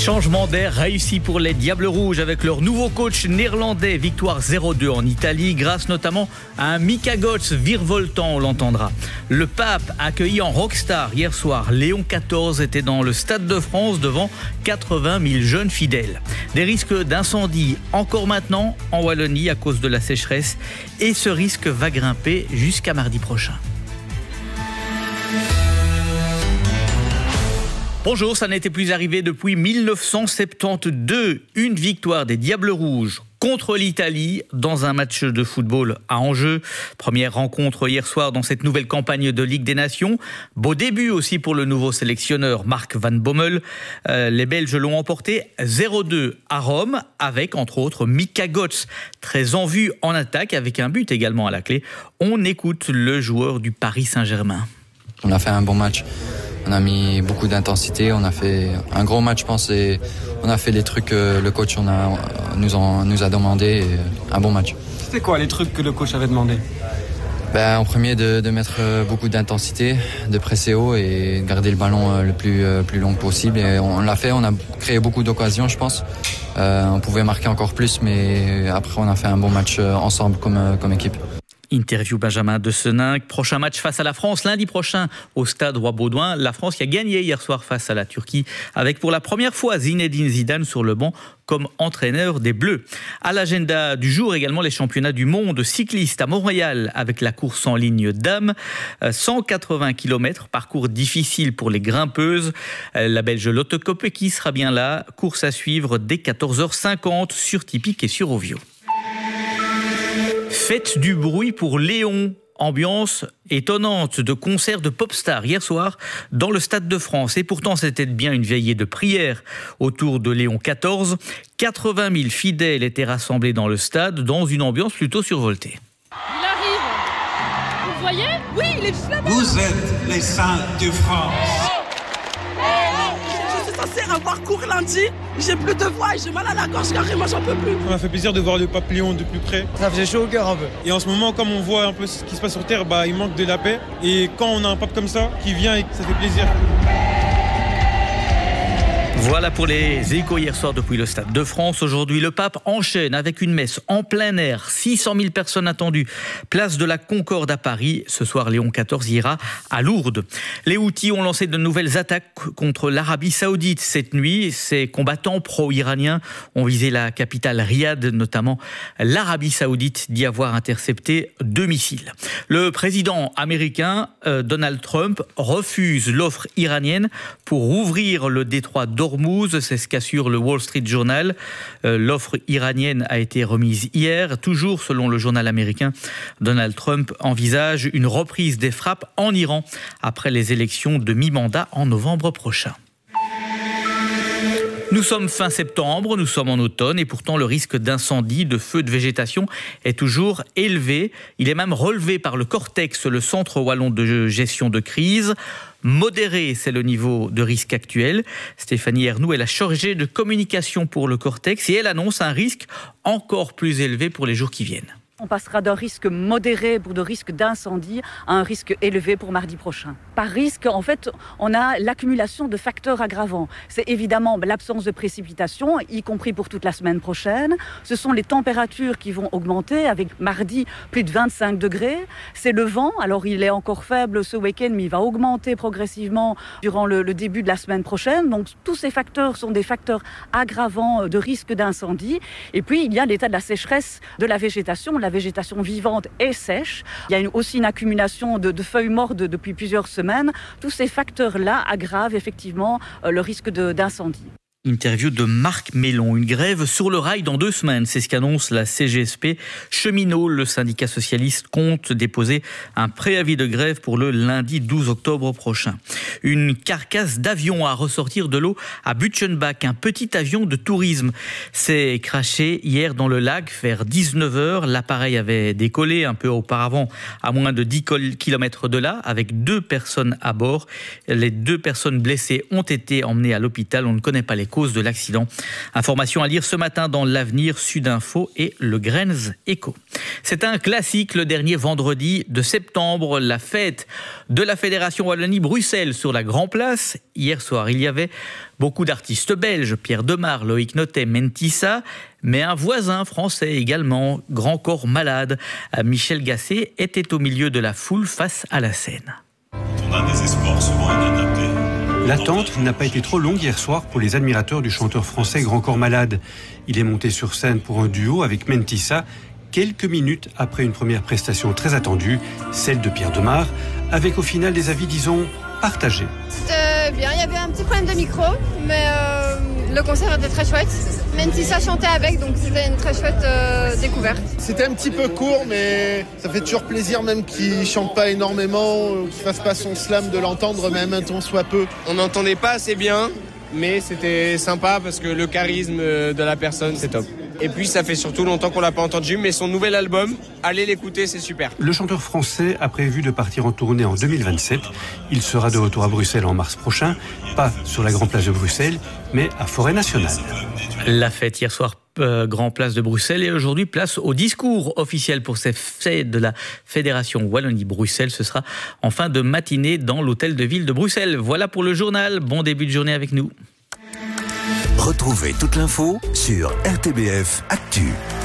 Changement d'air réussi pour les Diables Rouges avec leur nouveau coach néerlandais. Victoire 0-2 en Italie grâce notamment à un Mika Götze virevoltant, on l'entendra. Le Pape accueilli en rockstar hier soir. Léon XIV était dans le Stade de France devant 80 000 jeunes fidèles. Des risques d'incendie encore maintenant en Wallonie à cause de la sécheresse et ce risque va grimper jusqu'à mardi prochain. Bonjour, ça n'était plus arrivé depuis 1972. Une victoire des Diables Rouges contre l'Italie dans un match de football à enjeu. Première rencontre hier soir dans cette nouvelle campagne de Ligue des Nations. Beau début aussi pour le nouveau sélectionneur Mark Van Bommel. Les Belges l'ont emporté 0-2 à Rome avec entre autres Mika Götze, très en vue en attaque avec un but également à la clé. On écoute le joueur du Paris Saint-Germain. On a fait un bon match. On a mis beaucoup d'intensité, on a fait un gros match, je pense, et on a fait les trucs que le coach nous a demandé, un bon match. C'était quoi les trucs que le coach avait demandé ? En premier, de mettre beaucoup d'intensité, de presser haut et garder le ballon le plus long possible. Et on l'a fait, on a créé beaucoup d'occasions, je pense. On pouvait marquer encore plus, mais après on a fait un bon match ensemble comme équipe. Interview Benjamin de Senin. Prochain match face à la France lundi prochain au stade Roi-Baudouin. La France qui a gagné hier soir face à la Turquie avec pour la première fois Zinedine Zidane sur le banc comme entraîneur des Bleus. À l'agenda du jour également les championnats du monde cyclistes à Montréal avec la course en ligne dames. 180 km, parcours difficile pour les grimpeuses. La Belge Lotte Kopecky sera bien là. Course à suivre dès 14h50 sur Tipic et sur Ovio. Faites du bruit pour Léon. Ambiance étonnante de concert de pop-stars hier soir dans le Stade de France. Et pourtant, c'était bien une veillée de prière autour de Léon XIV. 80 000 fidèles étaient rassemblés dans le stade dans une ambiance plutôt survoltée. Il arrive. Vous le voyez ? Oui, il est juste là-bas. Vous êtes les saints de France. Censé avoir cours lundi, j'ai plus de voix et j'ai mal à la gorge carrément, j'en peux plus. Ça m'a fait plaisir de voir le pape Léon de plus près. Ça faisait chaud au cœur un peu. Et en ce moment, comme on voit un peu ce qui se passe sur Terre, il manque de la paix. Et quand on a un pape comme ça qui vient, ça fait plaisir. Voilà pour les échos hier soir depuis le Stade de France. Aujourd'hui, le pape enchaîne avec une messe en plein air. 600 000 personnes attendues. Place de la Concorde à Paris. Ce soir, Léon XIV ira à Lourdes. Les Houthis ont lancé de nouvelles attaques contre l'Arabie Saoudite cette nuit. Ces combattants pro-iraniens ont visé la capitale Riyad, notamment l'Arabie Saoudite, d'y avoir intercepté 2 missiles. Le président américain Donald Trump refuse l'offre iranienne pour rouvrir le détroit d'Ormuz. C'est ce qu'assure le Wall Street Journal. L'offre iranienne a été remise hier. Toujours selon le journal américain, Donald Trump envisage une reprise des frappes en Iran après les élections de mi-mandat en novembre prochain. Nous sommes fin septembre, nous sommes en automne et pourtant le risque d'incendie, de feu de végétation est toujours élevé. Il est même relevé par le Cortex, le Centre wallon de gestion de crise. Modéré, c'est le niveau de risque actuel. Stéphanie Ernoux est la chargée de communication pour le Cortex et elle annonce un risque encore plus élevé pour les jours qui viennent. On passera d'un risque modéré pour de risque d'incendie à un risque élevé pour mardi prochain. Par risque, en fait, on a l'accumulation de facteurs aggravants. C'est évidemment l'absence de précipitations, y compris pour toute la semaine prochaine. Ce sont les températures qui vont augmenter avec mardi plus de 25 degrés. C'est le vent, alors il est encore faible ce week-end, mais il va augmenter progressivement durant le début de la semaine prochaine. Donc tous ces facteurs sont des facteurs aggravants de risque d'incendie. Et puis il y a l'état de la sécheresse de la végétation. La végétation vivante est sèche. Il y a aussi une accumulation de feuilles mortes depuis plusieurs semaines. Tous ces facteurs-là aggravent effectivement le risque d'incendie. Interview de Marc Mélon. Une grève sur le rail dans 2 semaines. C'est ce qu'annonce la CGSP. Cheminots, le syndicat socialiste, compte déposer un préavis de grève pour le lundi 12 octobre prochain. Une carcasse d'avion à ressortir de l'eau à Butchenbach. Un petit avion de tourisme s'est crashé hier dans le lac vers 19h. L'appareil avait décollé un peu auparavant à moins de 10 km de là avec 2 personnes à bord. Les 2 personnes blessées ont été emmenées à l'hôpital. On ne connaît pas les causes. cause de l'accident. Information à lire ce matin dans l'Avenir, Sudinfo et le Grains Echo. C'est un classique, le dernier vendredi de septembre, la fête de la Fédération Wallonie-Bruxelles sur la Grand Place. Hier soir, il y avait beaucoup d'artistes belges, Pierre Demar, Loïc Notet, Mentissa, mais un voisin français également, Grand Corps Malade. Michel Gasset était au milieu de la foule face à la scène. On a des espoirs souvent inadaptés. L'attente n'a pas été trop longue hier soir pour les admirateurs du chanteur français Grand Corps Malade. Il est monté sur scène pour un duo avec Mentissa, quelques minutes après une première prestation très attendue, celle de Pierre Demar, avec au final des avis, disons, partagés. C'était bien, il y avait un petit problème de micro, mais le concert était très chouette. Mentissa chantait avec, donc c'était une très chouette découverte. C'était un petit peu court, mais ça fait toujours plaisir, même qu'il ne chante pas énormément, qu'il ne fasse pas son slam, de l'entendre, même un ton soit peu. On n'entendait pas assez bien, mais c'était sympa parce que le charisme de la personne, c'est top. Et puis ça fait surtout longtemps qu'on l'a pas entendu, mais son nouvel album, allez l'écouter, c'est super. Le chanteur français a prévu de partir en tournée en 2027. Il sera de retour à Bruxelles en mars prochain, pas sur la Grand Place de Bruxelles, mais à Forêt Nationale. La fête hier soir, Grand Place de Bruxelles, et aujourd'hui place au discours officiel pour ces fêtes de la Fédération Wallonie-Bruxelles. Ce sera en fin de matinée dans l'hôtel de ville de Bruxelles. Voilà pour le journal. Bon début de journée avec nous. Retrouvez toute l'info sur RTBF Actu.